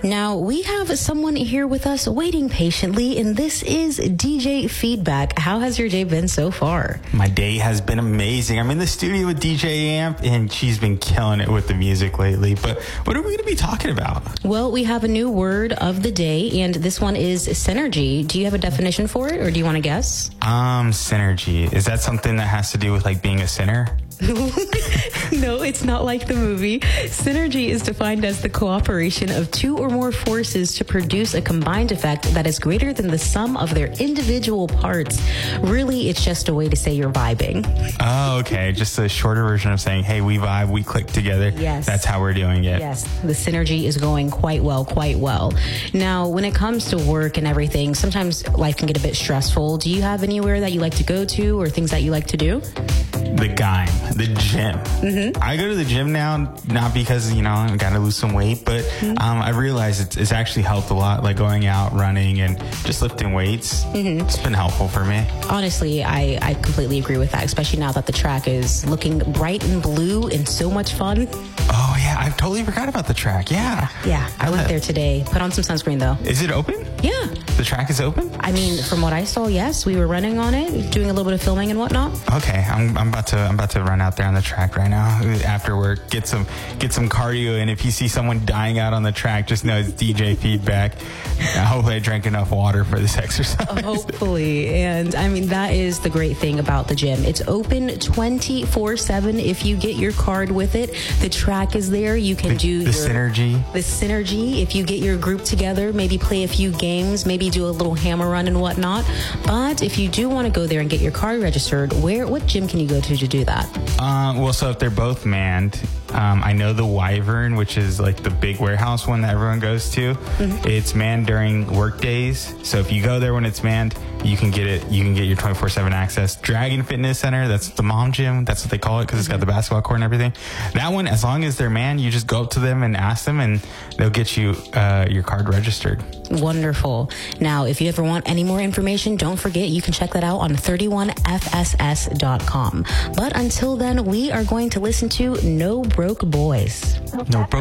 Now, we have someone here with us waiting patiently, and this is DJ Feedback. How has your day been so far? My day has been amazing. I'm in the studio with DJ Amp, and she's been killing it with the music lately. But what are we going to be talking about? Well, we have a new word of the day, and this one is synergy. Do you have a definition for it, or do you want to guess? Synergy. Is that something that has to do with like being a sinner? No, it's not like the movie. Synergy is defined as the cooperation of two or more forces to produce a combined effect that is greater than the sum of their individual parts. Really, it's just a way to say you're vibing. Oh, okay. Just a shorter version of saying, hey, we vibe, we click together. Yes. That's how we're doing it. Yes, the synergy is going quite well. Now, when it comes to work and everything, sometimes life can get a bit stressful. Do you have anywhere that you like to go to or things that you like to do? The gym. Mm-hmm. I go to the gym now, not because, I got to lose some weight, but I realize it's actually helped a lot, like going out, running, and just lifting weights. Mm-hmm. It's been helpful for me. Honestly, I completely agree with that, especially now that the track is looking bright and blue and so much fun. Oh, yeah. I totally forgot about the track. Yeah. Yeah. I went there today. Put on some sunscreen, though. Is it open? Yeah. The track is open? I mean, from what I saw, yes. We were running on it, doing a little bit of filming and whatnot. Okay. I'm about to run out there on the track right now after work. Get some cardio, and if you see someone dying out on the track, just know it's DJ Feedback. Hopefully I drank enough water for this exercise. Hopefully. And I mean, that is the great thing about the gym. It's open 24/7 if you get your card with it. The track is there. You can do the synergy. The synergy. If you get your group together, maybe play a few games, maybe do a little hammer run and whatnot. But if you do want to go there and get your card registered, what gym can you go to do that? Well, so if they're both manned, I know the Wyvern, which is like the big warehouse one that everyone goes to. Mm-hmm. It's manned during work days. So if you go there when it's manned, you can get it. You can get your 24/7 access. Dragon Fitness Center, that's the mom gym. That's what they call it because it's got the basketball court and everything. That one, as long as they're manned, you just go up to them and ask them, and they'll get you your card registered. Wonderful. Now, if you ever want any more information, don't forget you can check that out on 31fss.com. But until then, we are going to listen to No Broke Boys. No Broke